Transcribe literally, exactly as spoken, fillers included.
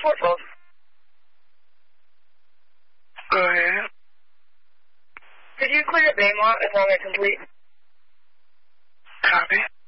Fort Falls. Go ahead. Could you clear Baymont upon their complete? Copy.